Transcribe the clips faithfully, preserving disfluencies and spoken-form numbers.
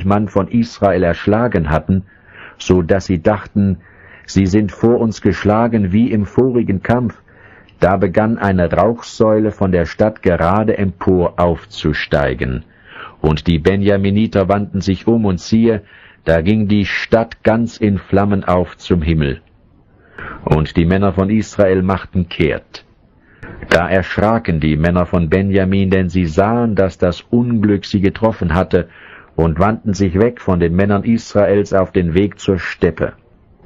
fünfzig Mann von Israel erschlagen hatten, so dass sie dachten, sie sind vor uns geschlagen wie im vorigen Kampf, da begann eine Rauchsäule von der Stadt gerade empor aufzusteigen. Und die Benjaminiter wandten sich um, und siehe, da ging die Stadt ganz in Flammen auf zum Himmel. Und die Männer von Israel machten kehrt. Da erschraken die Männer von Benjamin, denn sie sahen, dass das Unglück sie getroffen hatte, und wandten sich weg von den Männern Israels auf den Weg zur Steppe.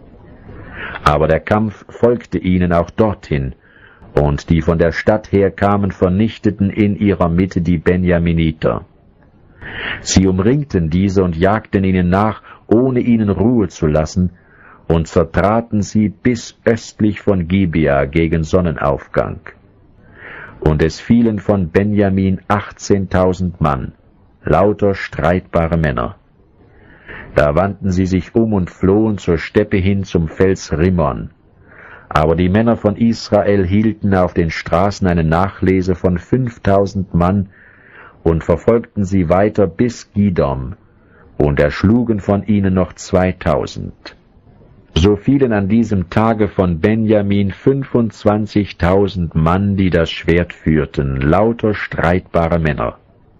Aber der Kampf folgte ihnen auch dorthin, und die von der Stadt her kamen, vernichteten in ihrer Mitte die Benjaminiter. Sie umringten diese und jagten ihnen nach, ohne ihnen Ruhe zu lassen, und zertraten sie bis östlich von Gibea gegen Sonnenaufgang. Und es fielen von Benjamin achtzehntausend Mann, lauter streitbare Männer. Da wandten sie sich um und flohen zur Steppe hin zum Fels Rimmon. Aber die Männer von Israel hielten auf den Straßen eine Nachlese von fünftausend Mann und verfolgten sie weiter bis Gidom und erschlugen von ihnen noch zweitausend. So fielen an diesem Tage von Benjamin fünfundzwanzigtausend Mann, die das Schwert führten, lauter streitbare Männer.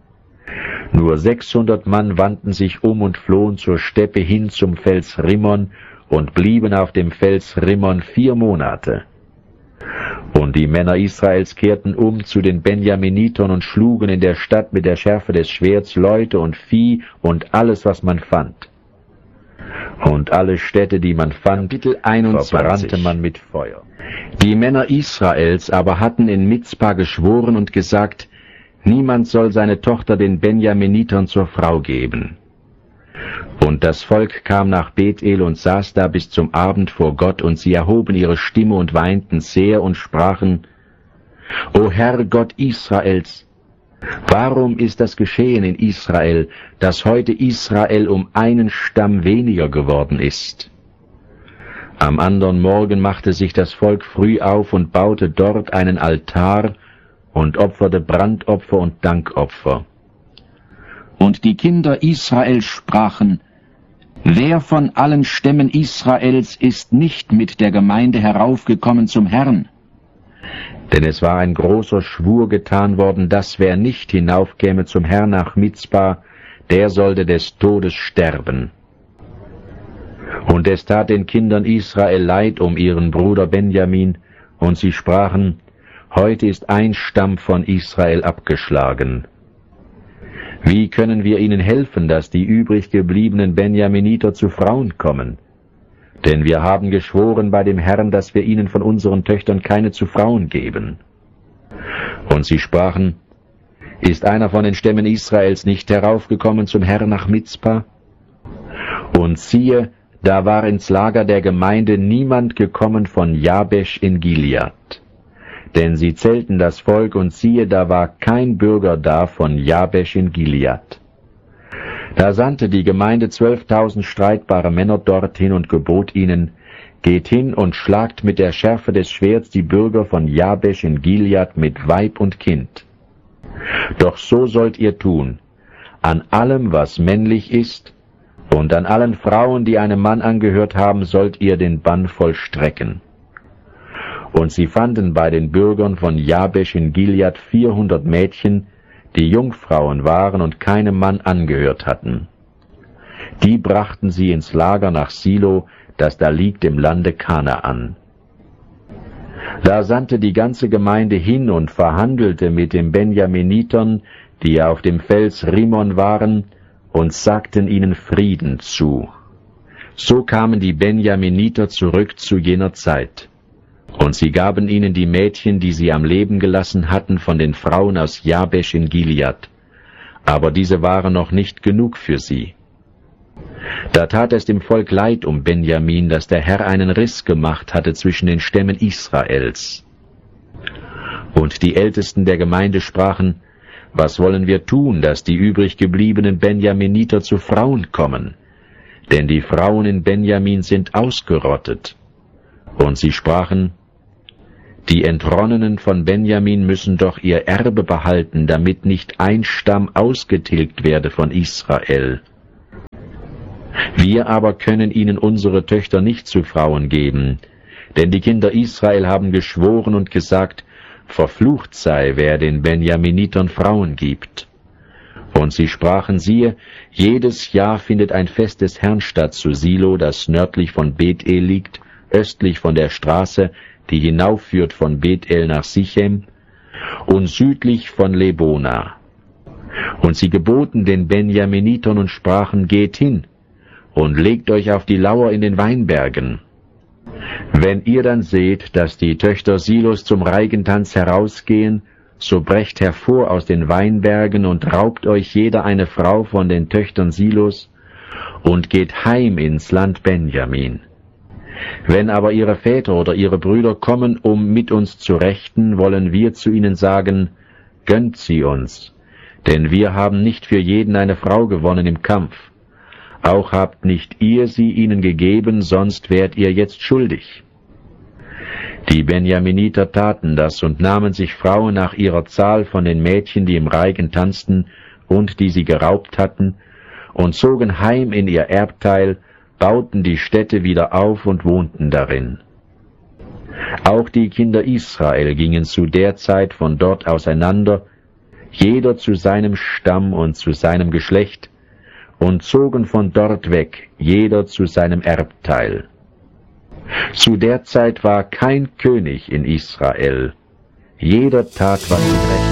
Nur sechshundert Mann wandten sich um und flohen zur Steppe hin zum Fels Rimmon und blieben auf dem Fels Rimmon vier Monate. Und die Männer Israels kehrten um zu den Benjaminitern und schlugen in der Stadt mit der Schärfe des Schwerts Leute und Vieh und alles, was man fand. Und alle Städte, die man fand, verbrannte man mit Feuer. Die Männer Israels aber hatten in Mizpa geschworen und gesagt, niemand soll seine Tochter den Benjaminitern zur Frau geben. Und das Volk kam nach Bethel und saß da bis zum Abend vor Gott, und sie erhoben ihre Stimme und weinten sehr und sprachen, O Herr Gott Israels, warum ist das geschehen in Israel, dass heute Israel um einen Stamm weniger geworden ist? Am andern Morgen machte sich das Volk früh auf und baute dort einen Altar und opferte Brandopfer und Dankopfer. Und die Kinder Israel sprachen, wer von allen Stämmen Israels ist nicht mit der Gemeinde heraufgekommen zum Herrn? Denn es war ein großer Schwur getan worden, dass wer nicht hinaufkäme zum Herrn nach Mizpa, der sollte des Todes sterben. Und es tat den Kindern Israel leid um ihren Bruder Benjamin, und sie sprachen, heute ist ein Stamm von Israel abgeschlagen. Wie können wir ihnen helfen, dass die übrig gebliebenen Benjaminiter zu Frauen kommen? Denn wir haben geschworen bei dem Herrn, dass wir ihnen von unseren Töchtern keine zu Frauen geben. Und sie sprachen, ist einer von den Stämmen Israels nicht heraufgekommen zum Herrn nach Mizpa? Und siehe, da war ins Lager der Gemeinde niemand gekommen von Jabesh in Gilead. Denn sie zählten das Volk, und siehe, da war kein Bürger da von Jabesh in Gilead. Da sandte die Gemeinde zwölftausend streitbare Männer dorthin und gebot ihnen, geht hin und schlagt mit der Schärfe des Schwerts die Bürger von Jabesh in Gilead mit Weib und Kind. Doch so sollt ihr tun, an allem, was männlich ist, und an allen Frauen, die einem Mann angehört haben, sollt ihr den Bann vollstrecken. Und sie fanden bei den Bürgern von Jabesh in Gilead vierhundert Mädchen, die Jungfrauen waren und keinem Mann angehört hatten. Die brachten sie ins Lager nach Silo, das da liegt im Lande Kanaan. Da sandte die ganze Gemeinde hin und verhandelte mit den Benjaminitern, die auf dem Fels Rimmon waren, und sagten ihnen Frieden zu. So kamen die Benjaminiter zurück zu jener Zeit. Und sie gaben ihnen die Mädchen, die sie am Leben gelassen hatten, von den Frauen aus Jabesh in Gilead. Aber diese waren noch nicht genug für sie. Da tat es dem Volk leid um Benjamin, dass der Herr einen Riss gemacht hatte zwischen den Stämmen Israels. Und die Ältesten der Gemeinde sprachen, was wollen wir tun, dass die übrig gebliebenen Benjaminiter zu Frauen kommen? Denn die Frauen in Benjamin sind ausgerottet. Und sie sprachen, die Entronnenen von Benjamin müssen doch ihr Erbe behalten, damit nicht ein Stamm ausgetilgt werde von Israel. Wir aber können ihnen unsere Töchter nicht zu Frauen geben, denn die Kinder Israel haben geschworen und gesagt, verflucht sei, wer den Benjaminitern Frauen gibt. Und sie sprachen, siehe, jedes Jahr findet ein Fest des Herrn statt zu Silo, das nördlich von Bethel liegt, östlich von der Straße, die hinaufführt von Bethel nach Sichem, und südlich von Lebona. Und sie geboten den Benjaminitern und sprachen, geht hin und legt euch auf die Lauer in den Weinbergen. Wenn ihr dann seht, dass die Töchter Silos zum Reigentanz herausgehen, so brecht hervor aus den Weinbergen und raubt euch jeder eine Frau von den Töchtern Silos und geht heim ins Land Benjamin. Wenn aber ihre Väter oder ihre Brüder kommen, um mit uns zu rechten, wollen wir zu ihnen sagen, gönnt sie uns, denn wir haben nicht für jeden eine Frau gewonnen im Kampf. Auch habt nicht ihr sie ihnen gegeben, sonst wärt ihr jetzt schuldig. Die Benjaminiter taten das und nahmen sich Frauen nach ihrer Zahl von den Mädchen, die im Reigen tanzten und die sie geraubt hatten, und zogen heim in ihr Erbteil, bauten die Städte wieder auf und wohnten darin. Auch die Kinder Israel gingen zu der Zeit von dort auseinander, jeder zu seinem Stamm und zu seinem Geschlecht, und zogen von dort weg, jeder zu seinem Erbteil. Zu der Zeit war kein König in Israel. Jeder tat, was ihm recht